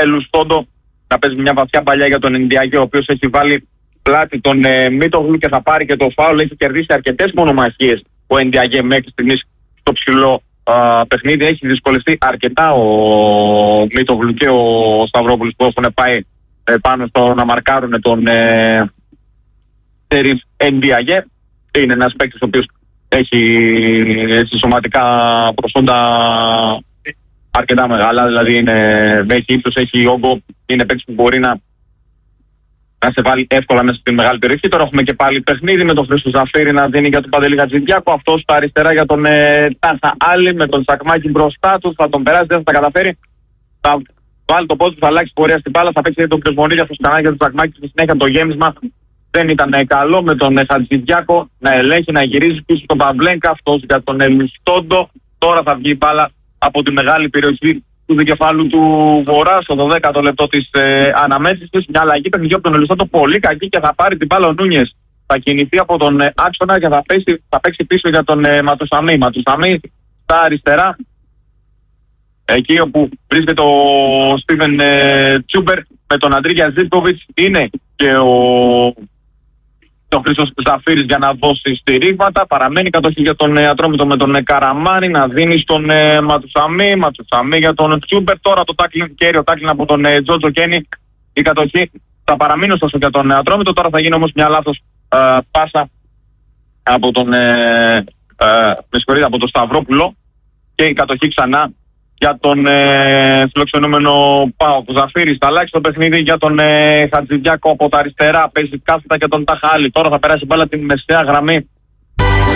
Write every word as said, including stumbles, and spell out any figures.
Ελουστόντο να παίζει μια βαθιά παλιά για τον Ενδιαγέ, ο οποίος έχει βάλει πλάτη τον ε, Μίτογλου και θα πάρει και το φάουλ. Έχει κερδίσει αρκετές μονομαχίες ο Ενδιαγέ μέχρι στιγμής στο ψηλό α, παιχνίδι. Έχει δυσκολευτεί αρκετά ο Μίτογλου και ο Σταυρόπουλος που έχουν πάει ε, πάνω στο να μαρκάρουν τον ε, Τερίφ Ενδιαγέ. Είναι ένας παίκτης ο οποίος έχει έτσι, σωματικά προσόντα αρκετά μεγάλα, δηλαδή είναι, έχει ύψος, έχει όγκο, είναι παίκτης που μπορεί να, να σε βάλει εύκολα μέσα στην μεγάλη περιοχή. Τώρα έχουμε και πάλι παιχνίδι με τον Χρήστο Ζαφύρη να δίνει για τον Παντελή Χατζηδιάκο. Αυτό στα αριστερά για τον ε, Τάσα Άλλη με τον Τσακμάκη μπροστά του. Θα τον περάσει, δεν θα τα καταφέρει. Θα βάλει το πόδι του, θα αλλάξει πορεία στην μπάλα. Θα παίξει τον Κρεσμονίδη στο σκανάκι του Τσακμάκη. Στη συνέχεια το γέμισμα δεν ήταν ε, καλό με τον ε, Χατζηδιάκο να ελέγχει, να γυρίζει πίσω τον Παμπλέγκα. Αυτό για τον Ελουστόντο. Τώρα θα βγει η μπάλα από τη μεγάλη περιοχή του δικεφάλου του Βορρά στο δωδέκατο λεπτό της ε, αναμέτρησης. Μια αλλαγή παιχνιδιού από τον Ελουστόντο πολύ κακή και θα πάρει την μπάλα ο Νούνιες. Θα κινηθεί από τον ε, άξονα και θα παίξει, θα παίξει πίσω για τον ε, Ματουσαμί. Ματουσαμί στα αριστερά, εκεί όπου βρίσκεται ο Στίβεν ε, Τσούμπερ με τον Αντρίγια Ζίβκοβιτς. Είναι και ο ο Χρήστος Ζαφύρης για να δώσει στηρίγματα. Παραμένει κατοχή για τον ε, Ατρόμητο με τον ε, Καραμάνη να δίνει στον ε, Ματουσαμί. Ματουσαμί για τον Τσούμπερ. Τώρα το τάκλιν, κέριο τάκλιν από τον ε, Τζότζο Κένι. Η κατοχή θα παραμείνει ωστόσο για τον ε, Ατρόμητο. Τώρα θα γίνει όμως μια λάθος ε, πάσα από τον, ε, ε, από τον Σταυρόπουλο και η κατοχή ξανά για τον ε, φιλοξενούμενο ΠΑΟΚ. Ο Ζαφύρης θα αλλάξει το παιχνίδι για τον ε, Χατζηδιάκο από τα αριστερά. Παίζει κάθετα και τον Ταχάλη. Τώρα θα περάσει μπάλα την μεσαία γραμμή